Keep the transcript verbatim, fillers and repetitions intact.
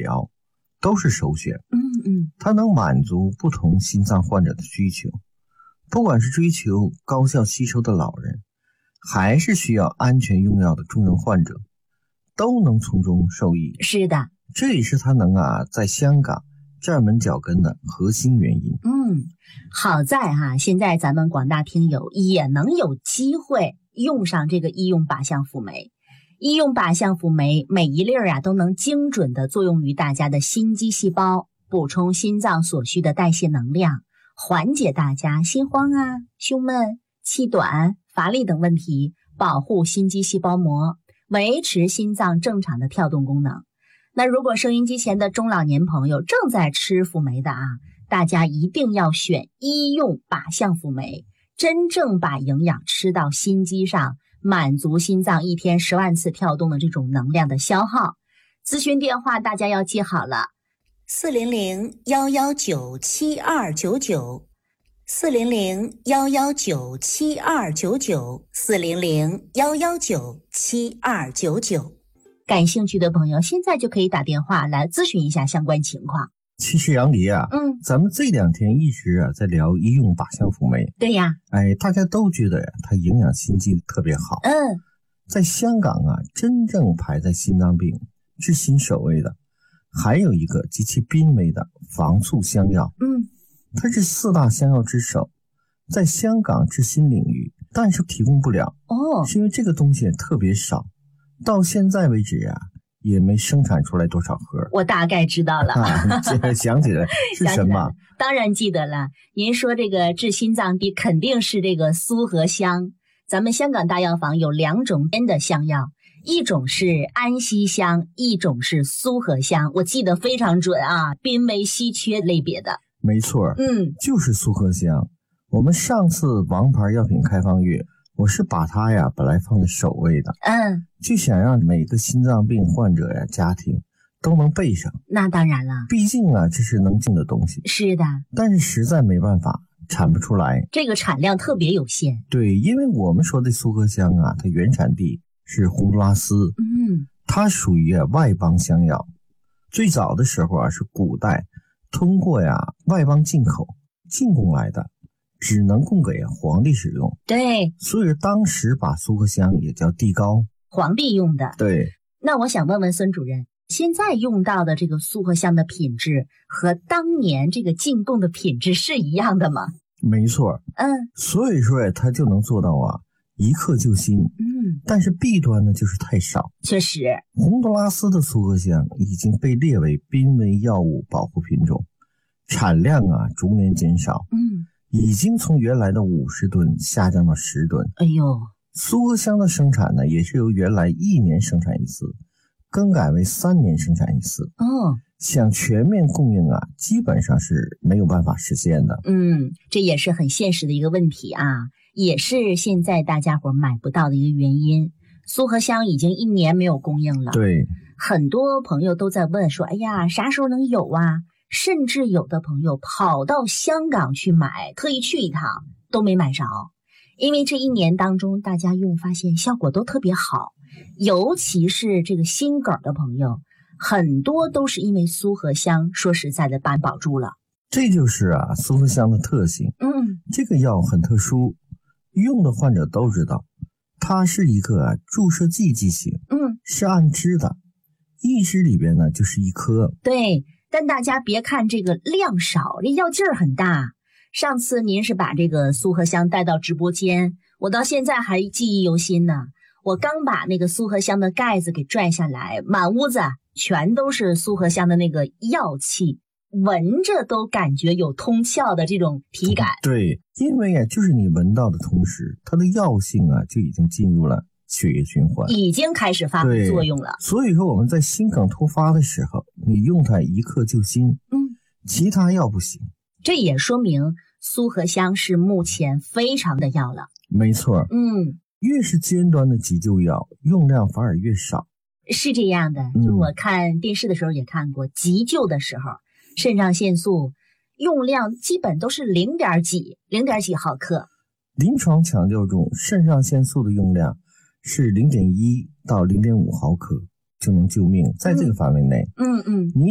疗都是首选。 嗯嗯， 它能满足不同心脏患者的需求，不管是追求高效吸收的老人，还是需要安全用药的重症患者，都能从中受益。 是的， 这也是它能啊在香港站稳脚跟的核心原因。 嗯，好在哈、啊，现在咱们广大听友也能有机会用上这个医用靶向辅酶。医用靶向辅酶每一粒儿啊都能精准的作用于大家的心肌细胞，补充心脏所需的代谢能量，缓解大家心慌啊、胸闷、气短、乏力等问题，保护心肌细胞膜，维持心脏正常的跳动功能。那如果收音机前的中老年朋友正在吃辅酶的啊，大家一定要选医用靶向辅酶，真正把营养吃到心肌上，满足心脏一天十万次跳动的这种能量的消耗。咨询电话大家要记好了，四零零幺幺九七二九九，四零零幺幺九七二九九，四零零幺幺九七二九九。感兴趣的朋友现在就可以打电话来咨询一下相关情况。 其实杨迪啊， 嗯， 咱们这两天一直啊在聊医用靶向辅酶。 对呀， 哎，大家都觉得呀，它营养心肌特别好。 嗯， 在香港啊，真正排在心脏病治心首位的，还有一个极其濒危的防猝香药。 嗯， 它是四大香药之首，在香港治心领域，但是提供不了， 哦， 是因为这个东西特别少，到现在为止啊，也没生产出来多少盒。 我大概知道了。 啊，想起来是什么？ 当然记得了。您说这个治心脏病肯定是这个苏合香。咱们香港大药房有两种边的香药，一种是安息香，一种是苏合香。我记得非常准啊，濒危稀缺类别的。 没错， 嗯， 就是苏合香。我们上次王牌药品开放月，我是把它呀本来放在首位的， 嗯， 就想让每个心脏病患者呀家庭都能备上。 那当然了， 毕竟啊这是能进的东西。 是的， 但是实在没办法，产不出来， 这个产量特别有限。 对，因为我们说的苏合香啊，它原产地是洪都拉斯， 嗯， 它属于啊外邦香药。最早的时候啊是古代通过呀外邦进口进贡来的，只能供给皇帝使用。 对， 所以当时把苏合香也叫地膏， 皇帝用的。 对， 那我想问问孙主任，现在用到的这个苏合香的品质和当年这个进贡的品质是一样的吗？ 没错， 嗯， 所以说它就能做到啊一克救心。 嗯， 但是弊端呢就是太少。 确实， 洪都拉斯的苏合香已经被列为濒危药物保护品种，产量啊逐年减少， 嗯， 已经从原来的五十吨下降到十吨。 哎呦， 苏合香的生产呢，也是由原来一年生产一次，更改为三年生产一次。 哦， 想全面供应啊，基本上是没有办法实现的。 嗯，这也是很现实的一个问题啊，也是现在大家伙买不到的一个原因。苏合香已经一年没有供应了， 对， 很多朋友都在问说，哎呀，啥时候能有啊？甚至有的朋友跑到香港去买，特意去一趟都没买着，因为这一年当中大家用发现效果都特别好，尤其是这个心梗的朋友，很多都是因为苏合香说实在的把保住了。 这就是啊苏合香的特性。 嗯， 这个药很特殊，用的患者都知道，它是一个、啊、注射剂剂型， 嗯， 是按支的，一支里边呢就是一颗。 对，但大家别看这个量少，这药劲儿很大。上次您是把这个苏合香带到直播间，我到现在还记忆犹新呢。我刚把那个苏合香的盖子给拽下来，满屋子全都是苏合香的那个药气，闻着都感觉有通窍的这种体感。 对，因为啊，就是你闻到的同时，它的药性啊就已经进入了血液循环， 已经开始发挥作用了。 所以说我们在心梗突发的时候，你用它一克救心， 嗯， 其他药不行。 这也说明苏合香是目前非常的药了。 没错， 嗯， 越是尖端的急救药，用量反而越少。 是这样的，就我看电视的时候也看过，嗯、急救的时候，肾上腺素用量基本都是零点几、零点几毫克。 临床抢救中，肾上腺素的用量是零点一到零点五毫克就能救命，在这个范围内。 嗯嗯。 你